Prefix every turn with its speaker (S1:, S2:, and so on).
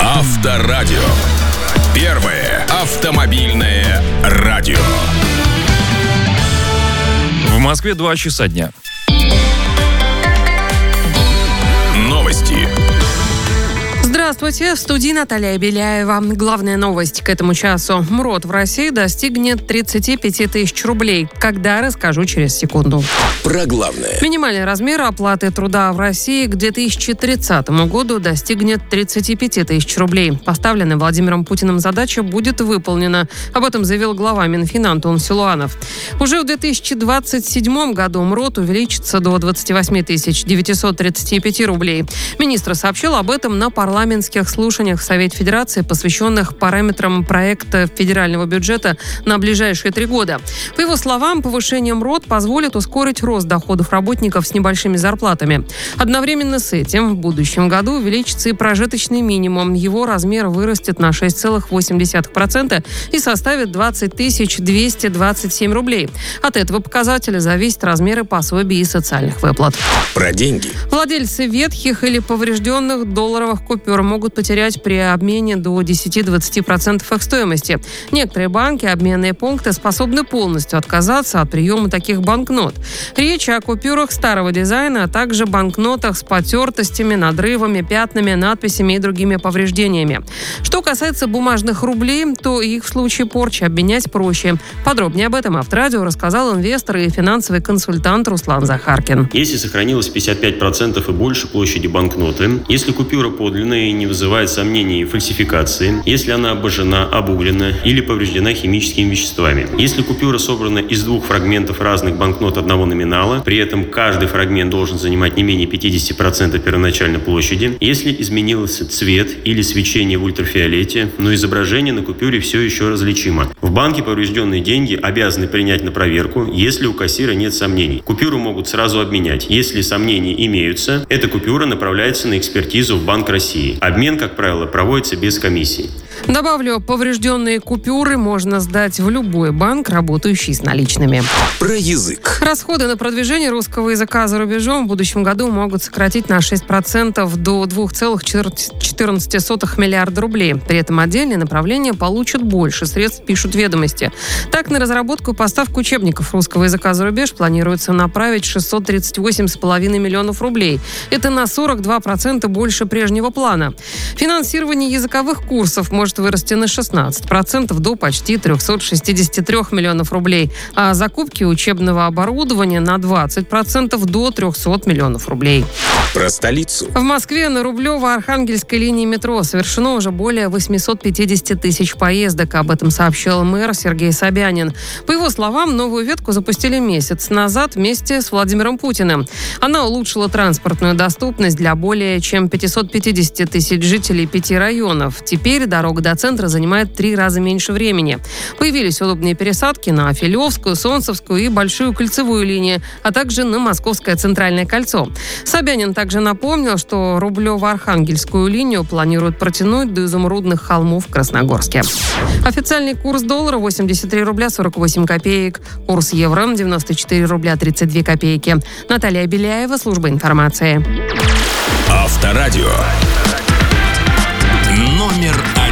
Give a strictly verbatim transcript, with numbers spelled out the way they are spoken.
S1: Авторадио. Первое автомобильное радио.
S2: В Москве два часа дня.
S1: Новости.
S3: Здравствуйте, в студии Наталья Беляева. Главная новость к этому часу. МРОТ в России достигнет тридцать пять тысяч рублей. Когда, расскажу через секунду.
S1: Про главное.
S3: Минимальный размер оплаты труда в России к две тысячи тридцатому году достигнет тридцать пять тысяч рублей. Поставленная Владимиром Путиным задача будет выполнена. Об этом заявил глава Минфина Антон Силуанов. Уже в две тысячи двадцать седьмом году МРОТ увеличится до двадцать восемь тысяч девятьсот тридцать пять рублей. Министр сообщил об этом на парламентских слушаниях в Совете Федерации, посвященных параметрам проекта федерального бюджета на ближайшие три года. По его словам, повышение МРОТ позволит ускорить рост доходов работников с небольшими зарплатами. Одновременно с этим в будущем году увеличится и прожиточный минимум. Его размер вырастет на шесть целых восемь десятых процента и составит двадцать тысяч двести двадцать семь рублей. От этого показателя зависят размеры пособий и социальных выплат.
S1: Про деньги.
S3: Владельцы ветхих или поврежденных долларовых купюр могут потерять при обмене до десять-двадцать процентов их стоимости. Некоторые банки, обменные пункты способны полностью отказаться от приема таких банкнот. Речь о купюрах старого дизайна, а также банкнотах с потертостями, надрывами, пятнами, надписями и другими повреждениями. Что касается бумажных рублей, то их в случае порчи обменять проще. Подробнее об этом Авторадио рассказал инвестор и финансовый консультант Руслан Захаркин.
S4: Если сохранилось пятьдесят пять процентов и больше площади банкноты, если купюра подлинная и не вызывает сомнений фальсификации, если она обожжена, обуглена или повреждена химическими веществами, если купюра собрана из двух фрагментов разных банкнот одного номинала, при этом каждый фрагмент должен занимать не менее пятьдесят процентов первоначальной площади, если изменился цвет или свечение в ультрафиолете, но изображение на купюре все еще различимо. В банке поврежденные деньги обязаны принять на проверку, если у кассира нет сомнений. Купюру могут сразу обменять. Если сомнения имеются, эта купюра направляется на экспертизу в Банк России. Обмен, как правило, проводится без комиссии.
S3: Добавлю, поврежденные купюры можно сдать в любой банк, работающий с наличными.
S1: Про язык.
S3: Расходы на продвижение русского языка за рубежом в будущем году могут сократить на шесть процентов до два целых четырнадцать сотых миллиарда рублей. При этом отдельные направления получат больше средств, пишут «Ведомости». Так, на разработку и поставку учебников русского языка за рубеж планируется направить шестьсот тридцать восемь целых пять десятых миллионов рублей. Это на сорок два процента больше прежнего плана. Финансирование языковых курсов может вырасти на шестнадцать процентов до почти триста шестьдесят три миллионов рублей, а закупки учебного оборудования на двадцать процентов до триста миллионов рублей.
S1: Про столицу.
S3: В Москве на Рублево-Архангельской линии метро совершено уже более восемьсот пятьдесят тысяч поездок. Об этом сообщил мэр Сергей Собянин. По его словам, новую ветку запустили месяц назад вместе с Владимиром Путиным. Она улучшила транспортную доступность для более чем пятьсот пятьдесят тысяч жителей пяти районов. Теперь дорога до центра занимает в три раза меньше времени. Появились удобные пересадки на Филевскую, Солнцевскую и Большую кольцевую линии, а также на Московское центральное кольцо. Собянин также напомнил, что Рублево-Архангельскую линию планируют протянуть до Изумрудных холмов в Красногорске. Официальный курс доллара восемьдесят три рубля сорок восемь копеек. Курс евро девяносто четыре рубля тридцать две копейки. Наталья Беляева, служба информации.
S1: Авторадио.